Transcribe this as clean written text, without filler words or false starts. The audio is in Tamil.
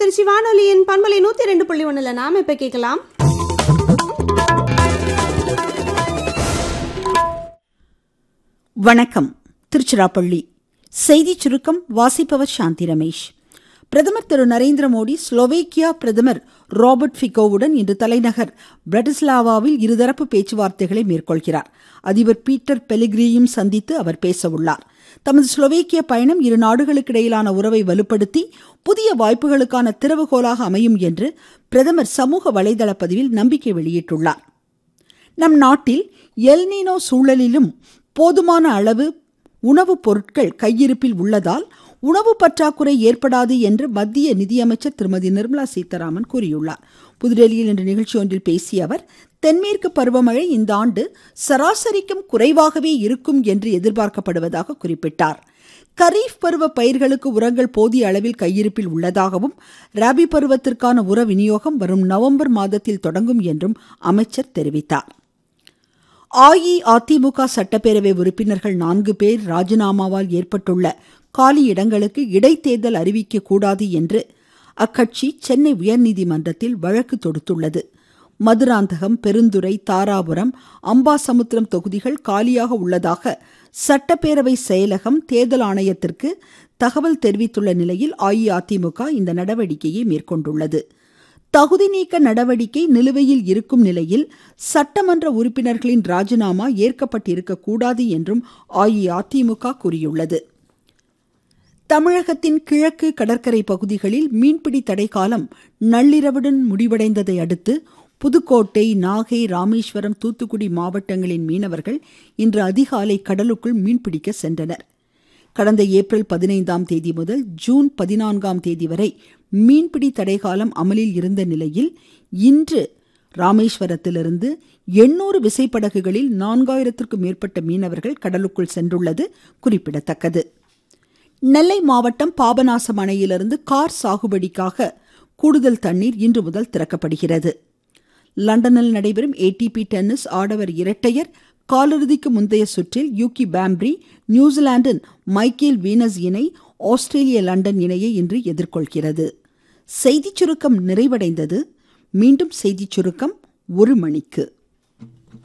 திருச்சி வானொலியின் பண்பலை 102.1 நாம இப்ப கேட்கலாம். வணக்கம். திருச்சிராப்பள்ளி செய்தி சுருக்கம் வாசிப்பவர் சாந்தி ரமேஷ். பிரதமர் திரு நரேந்திர மோடி ஸ்லோவேக்கியா பிரதமர் ராபர்ட் ஃபிகோவுடன் இன்று தலைநகர் பிரட்டிஸ்லாவாவில் இருதரப்பு பேச்சுவார்த்தைகளை மேற்கொள்கிறார். அதிபர் பீட்டர் பெலிக்ரியையும் சந்தித்து அவர் பேசவுள்ளார். தமது ஸ்லோவேக்கிய பயணம் இரு நாடுகளுக்கிடையிலான உறவை வலுப்படுத்தி புதிய வாய்ப்புகளுக்கான திறவுகோலாக அமையும் என்று பிரதமர் சமூக வலைதள பதிவில் நம்பிக்கை வெளியிட்டுள்ளார். நம் நாட்டில் எல்னினோ சூழலிலும் போதுமான அளவு உணவுப் பொருட்கள் கையிருப்பில் உள்ளதால் உணவு பற்றாக்குறை ஏற்படாது என்று மத்திய நிதியமைச்சர் திருமதி நிர்மலா சீதாராமன் கூறியுள்ளார். புதுடெல்லியில் இன்று நிகழ்ச்சி ஒன்றில் பேசிய அவர், தென்மேற்கு பருவமழை இந்த ஆண்டு சராசரிக்கும் குறைவாகவே இருக்கும் என்று எதிர்பார்க்கப்படுவதாக குறிப்பிட்டார். கரீஃப் பருவ பயிர்களுக்கு உரங்கள் போதிய அளவில் கையிருப்பில் உள்ளதாகவும் ராபி பருவத்திற்கான உர விநியோகம் வரும் நவம்பர் மாதத்தில் தொடங்கும் என்றும் அமைச்சர் தெரிவித்தார். அஇஅதிமுக சட்டப்பேரவை உறுப்பினர்கள் 4 பேர் ராஜினாமாவால் ஏற்பட்டுள்ள காலி இடங்களுக்கு இடைத்தேர்தல் அறிவிக்க கூடாது என்று அக்கட்சி சென்னை உயர்நீதிமன்றத்தில் வழக்கு தொடுத்துள்ளது. மதுராந்தகம், பெருந்துறை, தாராபுரம், அம்பாசமுத்திரம் தொகுதிகள் காலியாக உள்ளதாக சட்டப்பேரவை செயலகம் தேர்தல் ஆணையத்திற்கு தகவல் தெரிவித்துள்ள நிலையில் அஇஅதிமுக இந்த நடவடிக்கையை மேற்கொண்டுள்ளது. தகுதி நீக்க நடவடிக்கை நிலுவையில் இருக்கும் நிலையில் சட்டமன்ற உறுப்பினர்களின் ராஜினாமா ஏற்கப்பட்டிருக்க கூடாது என்றும் அஇஅதிமுக கூறியுள்ளது. தமிழகத்தின் கிழக்கு கடற்கரை பகுதிகளில் மீன்பிடி தடை காலம் நள்ளிரவுடன் முடிவடைந்ததை அடுத்து புதுக்கோட்டை, நாகை, ராமேஸ்வரம், தூத்துக்குடி மாவட்டங்களின் மீனவர்கள் இன்று அதிகாலை கடலுக்குள் மீன்பிடிக்க சென்றனர். கடந்த ஏப்ரல் 15ஆம் தேதி முதல் ஜூன் 14ஆம் தேதி வரை மீன்பிடி தடை காலம் அமலில் இருந்த நிலையில் இன்று ராமேஸ்வரத்திலிருந்து 800 விசைப்படகுகளில் 4000க்கும் மேற்பட்ட மீனவர்கள் கடலுக்குள் சென்றுள்ளது குறிப்பிடத்தக்கது. நெல்லை மாவட்டம் பாபநாசம் அணையிலிருந்து கார் சாகுபடிக்காக கூடுதல் தண்ணீர் இன்று முதல் திறக்கப்படுகிறது. லண்டனில் நடைபெறும் ATP டென்னிஸ் ஆடவர் இரட்டையர் காலிறுதிக்கு முந்தைய சுற்றில் யூகி பாம்ப்ரி நியூசிலாந்தின் மைக்கேல் வீனஸ் இணை ஆஸ்திரேலிய லண்டன் இணையை இன்று எதிர்கொள்கிறது. செய்திச் சுருக்கம் நிறைவடைந்தது. மீண்டும் செய்திச் சுருக்கம் 1 மணிக்கு.